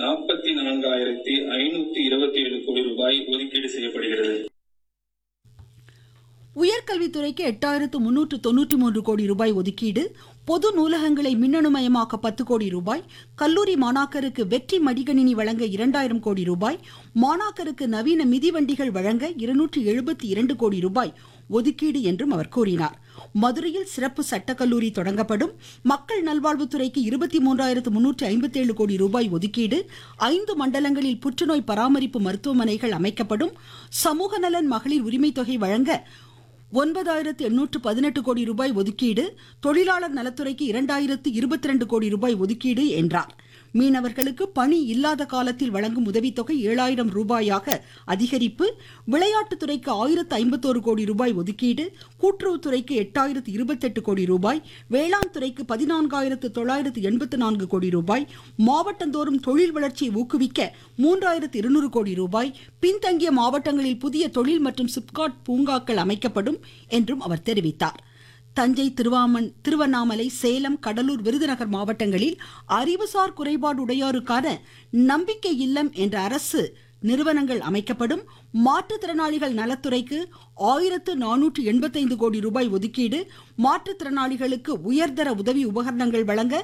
44,527 கோடி ரூபாய் ஒதுக்கீடு செய்யப்படுகிறது. உயர்கல்வித்துறைக்கு 8,393 கோடி ரூபாய் ஒதுக்கீடு, பொது நூலகங்களை மின்னணுமயமாக்க 10 கோடி ரூபாய், கல்லூரி மாணாக்கருக்கு வெற்றி மடிகணினி வழங்க 2,000 கோடி ரூபாய், மாணாக்கருக்கு நவீன மிதிவண்டிகள் வழங்க 272 கோடி ரூபாய் ஒதுக்கீடு என்றும் அவர் கூறினார். மதுரையில் சிறப்பு சட்டக்கல்லூரி தொடங்கப்படும். மக்கள் நல்வாழ்வுத்துறைக்கு 23,357 கோடி ரூபாய் ஒதுக்கீடு, 5 மண்டலங்களில் புற்றுநோய் பராமரிப்பு மருத்துவமனைகள் அமைக்கப்படும். சமூக நலன் மகளிர் உரிமை தொகை வழங்க 9,818 கோடி ரூபாய் ஒதுக்கீடு, தொழிலாளர் நலத்துறைக்கு 2,022 கோடி ரூபாய் ஒதுக்கீடு என்றார். மீனவர்களுக்கு பணி இல்லாத காலத்தில் வழங்கும் உதவித்தொகை 7,000 ரூபாயாக அதிகரிப்பு, விளையாட்டுத்துறைக்கு 1,051 கோடி ரூபாய் ஒதுக்கீடு, கூட்டுறவுத்துறைக்கு 8,028 கோடி ரூபாய், வேளாண் துறைக்கு 14,984 கோடி ரூபாய், மாவட்டந்தோறும் தொழில் வளர்ச்சியை ஊக்குவிக்க 3,200 கோடி ரூபாய், பின்தங்கிய மாவட்டங்களில் புதிய தொழில் மற்றும் சிப்காட் பூங்காக்கள் அமைக்கப்படும் என்றும் அவர் தெரிவித்தார். தஞ்சை, திருவண்ணாமலை, சேலம், கடலூர், விருதுநகர் மாவட்டங்களில் அறிவுசார் குறைபாடு உடையோருக்கான நம்பிக்கை இல்லம் என்ற அரசு நிறுவனங்கள் அமைக்கப்படும். மாற்றுத்திறனாளிகள் நலத்துறைக்கு 1,485 கோடி ரூபாய் ஒதுக்கீடு, மாற்றுத்திறனாளிகளுக்கு உயர்தர உதவி உபகரணங்கள் வழங்க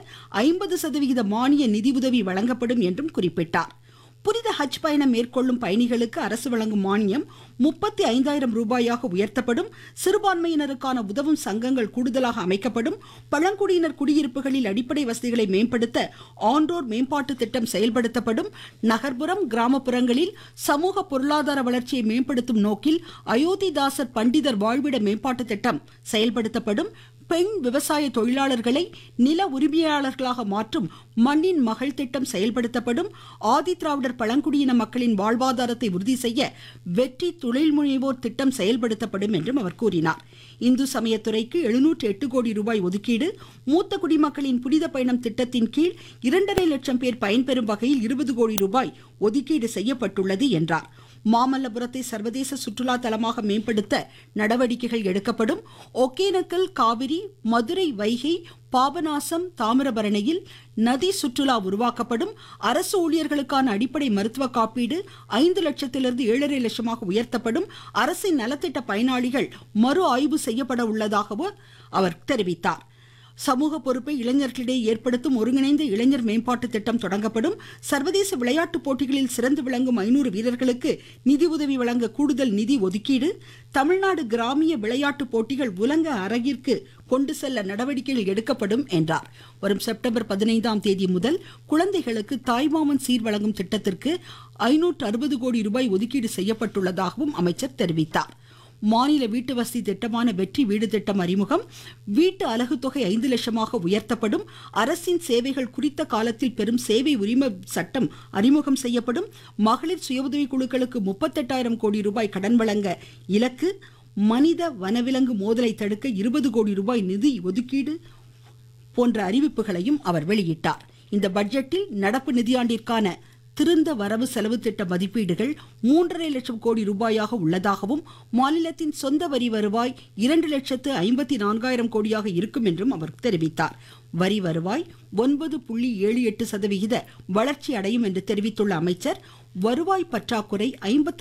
50% மானிய நிதி உதவி வழங்கப்படும் என்றும் குறிப்பிட்டார். புனித ஹஜ் பயணம் மேற்கொள்ளும் பயணிகளுக்கு அரசு வழங்கும் மானியம் 35,000 ரூபாயாக உயர்த்தப்படும். சிறுபான்மையினருக்கான உதவும் சங்கங்கள் கூடுதலாக அமைக்கப்படும். பழங்குடியினர் குடியிருப்புகளில் அடிப்படை வசதிகளை மேம்படுத்த ஆன்றோர் மேம்பாட்டு திட்டம் செயல்படுத்தப்படும். நகர்ப்புறம், கிராமப்புறங்களில் சமூக பொருளாதார வளர்ச்சியை மேம்படுத்தும் நோக்கில் அயோத்திதாசர் பண்டிதர் வாழ்விட மேம்பாட்டு திட்டம் செயல்படுத்தப்படும். பெண் விவசாய தொழிலாளர்களை நில உரிமையாளர்களாக மாற்றும் மண்ணின் மகள் திட்டம் செயல்படுத்தப்படும். ஆதிதிராவிடர் பழங்குடியின மக்களின் வாழ்வாதாரத்தை உறுதி செய்ய வெற்றி தொழில் முனைவோர் திட்டம் செயல்படுத்தப்படும் என்றும் அவர் கூறினார். இந்து சமயத்துறைக்கு 708 கோடி ரூபாய் ஒதுக்கீடு, மூத்த குடிமக்களின் புனித பயணம் திட்டத்தின் கீழ் 2.5 லட்சம் பேர் பயன்பெறும் வகையில் 20 கோடி ரூபாய் ஒதுக்கீடு செய்யப்பட்டுள்ளது என்றார். மாமல்லபுரத்தை சர்வதேச சுற்றுலா தலமாக மேம்படுத்த நடவடிக்கைகள் எடுக்கப்படும். ஒகேனக்கல், காவிரி, மதுரை, வைகை, பாபநாசம், தாமிரபரணியில் நதி சுற்றுலா உருவாக்கப்படும். அரசு ஊழியர்களுக்கான அடிப்படை மருத்துவ காப்பீடு 5 லட்சத்திலிருந்து 7.5 லட்சமாக உயர்த்தப்படும். அரசின் நலத்திட்ட பயனாளிகள் மறு ஆய்வு செய்யப்பட உள்ளதாகவும் அவர் தெரிவித்தார். சமூக பொறுப்பை இளைஞர்களிடையே ஏற்படுத்தும் ஒருங்கிணைந்த இளைஞர் மேம்பாட்டு திட்டம் தொடங்கப்படும். சர்வதேச விளையாட்டுப் போட்டிகளில் சிறந்து விளங்கும் 500 வீரர்களுக்கு நிதி உதவி வழங்க கூடுதல் நிதி ஒதுக்கீடு. தமிழ்நாடு கிராமிய விளையாட்டுப் போட்டிகள் உலக அரங்கிற்கு கொண்டு செல்ல நடவடிக்கைகள் எடுக்கப்படும் என்றார். வரும் செப்டம்பர் 15ஆம் தேதி முதல் குழந்தைகளுக்கு தாய்மாமன் சீர் வழங்கும் திட்டத்திற்கு 560 கோடி ரூபாய் ஒதுக்கீடு செய்யப்பட்டுள்ளதாகவும் அமைச்சர் தெரிவித்தார். மாநில வீட்டு வசதி திட்டமான வெற்றி வீடு திட்டம் அறிமுகம். வீட்டு அலகு தொகை 5 லட்சமாக உயர்த்தப்படும். அரசின் சேவைகள் குறித்த காலத்தில் பெறும் சேவை உரிமை சட்டம் அறிமுகம் செய்யப்படும். மகளிர் சுய உதவி குழுக்களுக்கு 38,000 கோடி ரூபாய் கடன் வழங்க இலக்கு. மனித வனவிலங்கு மோதலை தடுக்க 20 கோடி ரூபாய் நிதி ஒதுக்கீடு போன்ற அறிவிப்புகளையும் அவர் வெளியிட்டார். இந்த பட்ஜெட்டில் நடப்பு நிதியாண்டிற்கான திருந்த வரவு செலவு திட்ட மதிப்பீடுகள் 3.5 லட்சம் கோடி ரூபாயாக உள்ளதாகவும் மாநிலத்தின் சொந்த வரி வருவாய் 2,54,000 கோடியாக இருக்கும் என்றும் அவர் தெரிவித்தார். வரி வருவாய் 9.78% வளர்ச்சி அடையும் என்று தெரிவித்துள்ள அமைச்சர், வருவாய் பற்றாக்குறை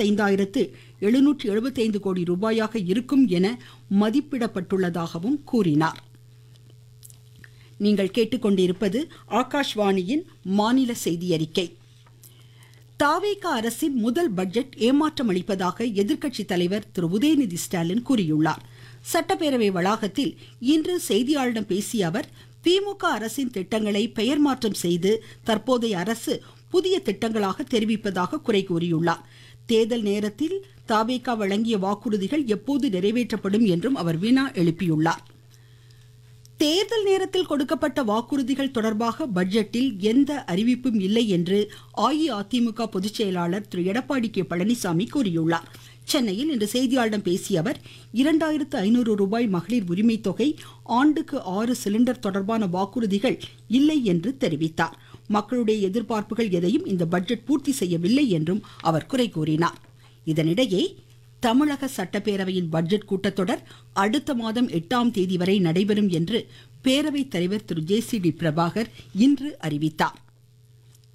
55,775 கோடி ரூபாயாக இருக்கும் என மதிப்பிடப்பட்டுள்ளதாகவும் கூறினார். நீங்கள் கேட்டுக்கொண்டிருப்பது ஆகாஷ்வாணியின் மாநில செய்தி அறிக்கை. தாவேக அரசின் முதல் பட்ஜெட் ஏமாற்றம் அளிப்பதாக எதிர்க்கட்சி தலைவர் திரு உதயநிதி ஸ்டாலின் கூறியுள்ளார். சட்டப்பேரவை வளாகத்தில் இன்று செய்தியாளர்களிடம் பேசிய அவர், திமுக அரசின் திட்டங்களை பெயர் மாற்றம் செய்து தற்போதைய அரசு புதிய திட்டங்களாக தெரிவிப்பதாக குறை கூறியுள்ளார். தேர்தல் நேரத்தில் தாவேக வழங்கிய வாக்குறுதிகள் எப்போது நிறைவேற்றப்படும் என்றும் அவர் வினா எழுப்பியுள்ளார். தேர்தல் நேரத்தில் கொடுக்கப்பட்ட வாக்குறுதிகள் தொடர்பாக பட்ஜெட்டில் எந்த அறிவிப்பும் இல்லை என்று அஇஅதிமுக பொதுச் செயலாளர் திரு எடப்பாடி கே பழனிசாமி கூறியுள்ளார். சென்னையில் இன்று செய்தியாளர்களிடம் பேசிய அவர், 2,500 ரூபாய் மகளிர் உரிமை தொகை, ஆண்டுக்கு 6 சிலிண்டர் தொடர்பான வாக்குறுதிகள் இல்லை என்று தெரிவித்தார். மக்களுடைய எதிர்பார்ப்புகள் எதையும் இந்த பட்ஜெட் பூர்த்தி செய்யவில்லை என்றும் அவர் குறை கூறினார். இதனிடையே தமிழக சட்டப்பேரவையின் பட்ஜெட் கூட்டத்தொடர் அடுத்த மாதம் 8ஆம் தேதி வரை நடைபெறும் என்று பேரவைத் தலைவர் திரு JCD பிரபாகர் இன்று அறிவித்தார்.